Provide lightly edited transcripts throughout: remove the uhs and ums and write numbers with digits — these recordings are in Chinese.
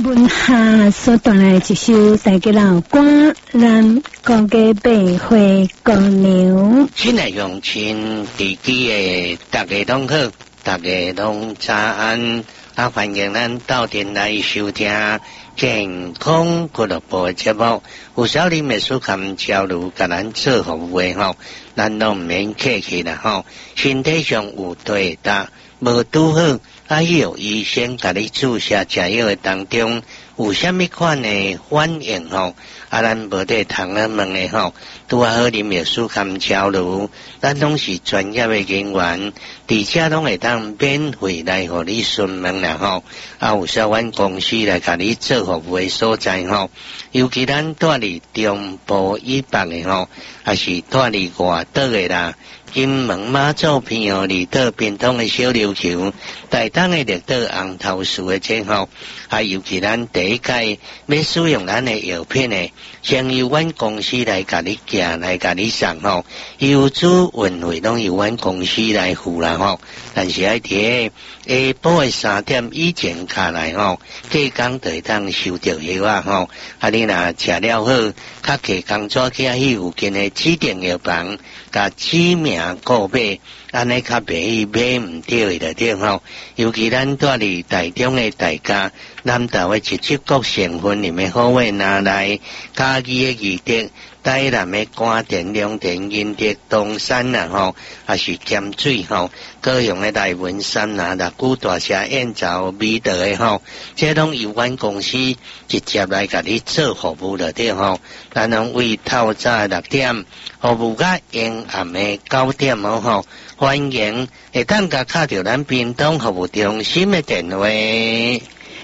文下所带来一首大家老歌，咱国家百花姑娘。 亲爱乡亲，地基的大家拢好，大家拢早安。欢迎咱到店来收听健康俱乐部的节目。有少年的书刊交流，甲咱做服务的吼，咱拢唔免客气啦吼。身体上有对答无拄好，有医生甲你注射食药的当中，有啥物款的反应吼？咱无得通啊问的吼，拄好啉药书刊交流，咱拢是专业的人员，而且拢会当免费来互你询问啦吼。有时阮公司来甲你做服务的所在吼，尤其咱住伫中部以北的吼，还是住伫外岛的啦。金门马祖偏离岛屏东的小琉球，台东的绿岛红头树的这吼，尤其咱第一届要使用咱的药品的，先由阮公司来甲你寄来甲你送吼，邮资运费拢由阮公司来付啦吼。但是喺伫下晡的3點以前下来吼，隔工就会当收到药啊吼。你若食了好，较加工作去去附近的指定药房，甲指名购买，安尼较袂买唔到的对吼。尤其咱住伫台中的大家，南投的17国成分里面好位拿来，嘉義的義德。台南的官田、龍田、銀德、東山啦吼，也是鹹水吼，高雄的大文山啦、六股大社、燕巢、美德的吼，這攏由阮公司直接來甲你做服務了對吼。咱攏為透早6點，服務到陰暗的9點吼，歡迎會當甲敲到咱屏東服務中心的電話。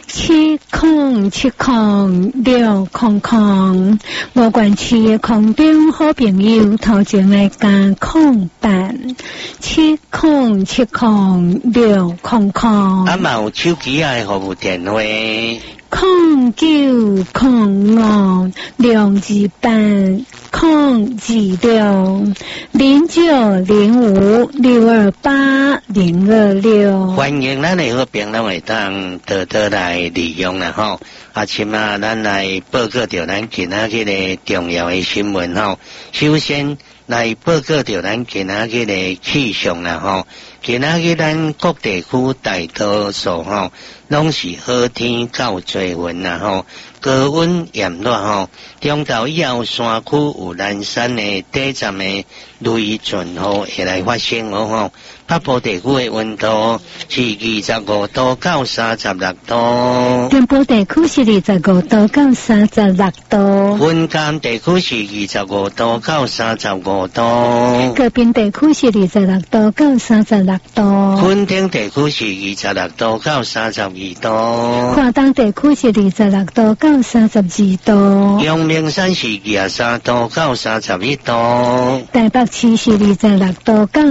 70706000，五關市的空中好朋友頭前來加空辦70706000。 嘛有手機的服務電話 0905-028-026。 歡迎咱的好朋友會當多多來利用啦吼。請咱來報告到咱今仔日的重要的新聞吼。首先來報告到咱今仔日的氣象啦吼。今仔日咱各地區大多數吼，攏是好天較多雲啦吼，高溫炎熱吼。中晝以後山區有南山的短暫的雷陣雨會來發生吼。北部地區的溫度是25度到36度， 中部地區是25度到36度， 雲監地區是25度到35度， 高屏地區是26度到36度， 墾丁地區是26度到32度， 花東地區是26度到32度， 陽明山是23度到31度， 台北市是26度到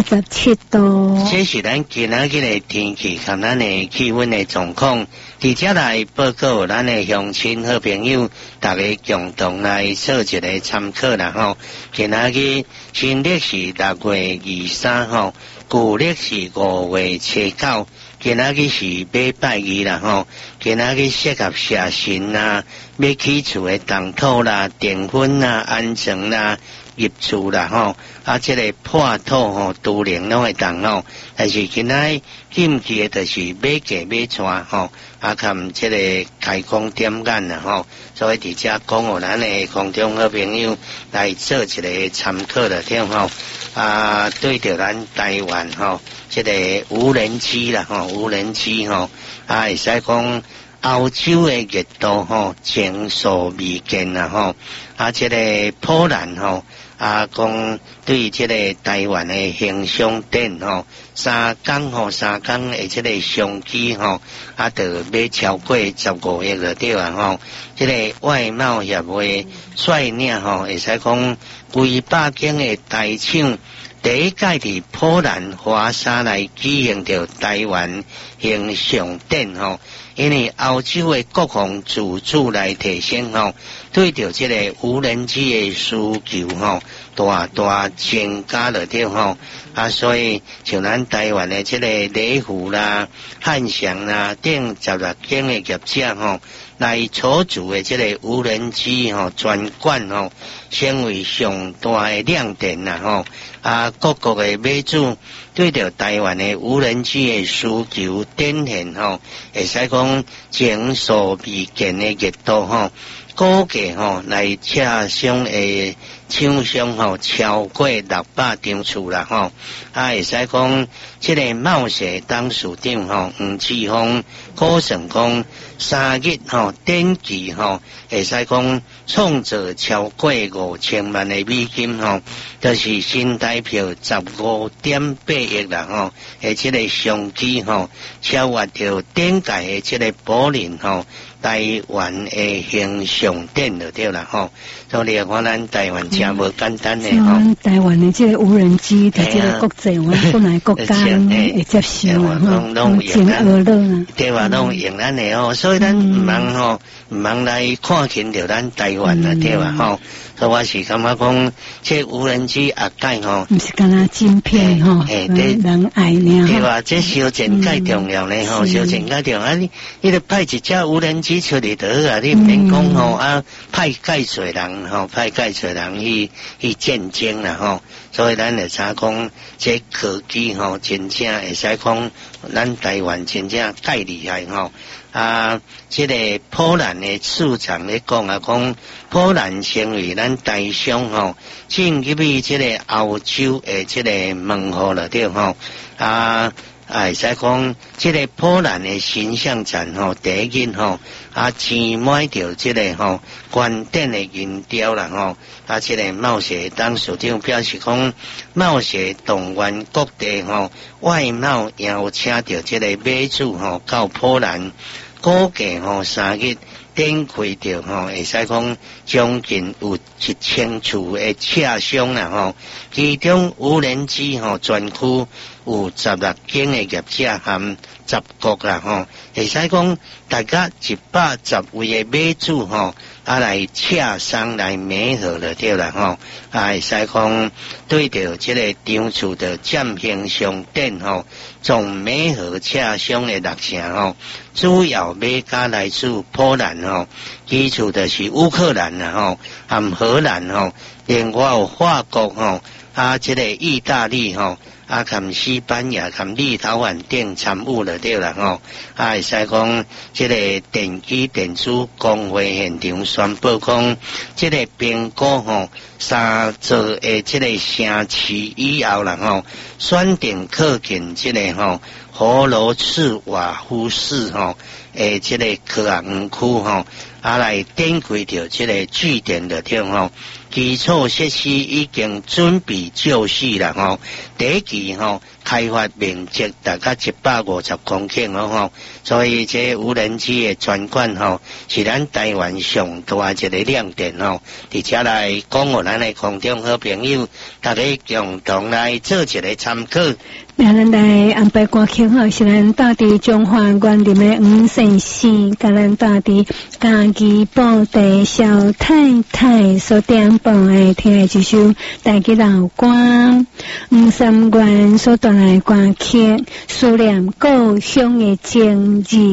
37度。 這是咱今仔日的天氣和咱的氣溫的狀況，而且來報告咱的鄉親好朋友，大家共同來做一個參考啦吼。今仔日新曆是6月23號，舊曆是5月7，今仔日是禮拜2啦吼。今仔日適合寫信啦，要起厝的動土啦、訂婚啦、安全啦、入厝啦吼。這個破土吼、都靈攏會當吼，但是今仔禁忌的就是買嫁買娶吼，含這個開工點眼啦吼，所以佇遮講互咱的空中好朋友來做一個參考了對吼。對着咱台灣吼，這個無人機啦吼，無人機吼，會使講歐洲的熱度吼，前所未見啦吼，這個波蘭吼。講對這個台灣的形象點吼，3工的這個商機吼，就要超過15億了對啊吼。這個外貿協會率領吼，會使講規百間的台廠，第一屆佇波蘭華沙來舉行着台灣形象典吼。因为欧洲的国防自主来提升吼，对着这个无人机的需求吼，大大增加了对吼。所以像咱台湾的这个雷虎啦、汉翔啦等16间的业者吼，来所组的这个无人机吼专管吼，成为上大的亮点啦吼。各国的买主对着台湾的无人机的需求展现吼，会使讲前所未见的热度吼，估计吼来车厢的厂商吼超过600张厝啦吼，会使讲这个贸协董事长吼黄志峰估算讲3日吼短期吼会使讲创造超过5000万的美金吼，就是新台票15.8亿啦吼，这个商机吼超越着顶届的这个柏林吼台湾的形象典就对啦吼，所以看咱台湾真无简单的吼。 台湾的这个无人机，在这个国际，我们本来国家会接受啊，拢真恶乐啊。 对话拢用咱的吼，所以咱唔忙吼，唔忙来看轻着咱台湾啦，对吧吼？所以我是感觉讲，这无人机也改吼， 唔是干那晶片吼，人爱呢， 对吧？这修正介重要呢吼，修正介重要。你得派一只无人机出嚟得啊，你唔免讲吼派介侪人吼，派介侪人去战争啦吼。所以咱会知讲，这科技吼真正会使讲，咱台湾真正介厉害吼。这个波兰的市长咧讲讲波兰成为咱台商吼，进入去这个欧洲的这个门户了对吼。会使讲这个波兰的形象展吼，第一日吼钱买着这个吼关键的银条啦吼。这个贸协董事长表示讲，贸协动员各地吼外贸邀请着这个买主吼到波兰，估计吼3日展开着吼，会使讲将近有1000处的车厢啦吼，其中无人机吼专区有16间的业者含10国啦吼，会使讲大家110位的买主吼来车商来买好了对啦吼，会使讲对着这个场处的占形象典吼，从买好车厢的6成吼，主要买家来自波兰吼，其次就是乌克兰啦吼，含荷兰吼，另外有法国吼，这个意大利吼。含西班牙、含立陶宛等参与了对啦吼，会使讲这个电机电子工会现场宣布讲，这个苹果吼3座的这个城市以后啦吼，选定靠近这个吼俄罗斯瓦夫市吼这个科学园区吼，来展开着这个据点的对吼。基础设施已经准备就绪啦吼，第一期吼开发面积大概150公顷吼，所以这无人机的专管吼是咱台湾上大一个亮点吼，而且来讲互咱的空中好朋友，大家共同来做一个参考。 咱来安排歌曲吼，是咱大地中华园林的黄先生，甲咱大地家己布地小太太所点播的听的一首大吉老歌，黄三元所带来歌曲，思念故乡的情谊。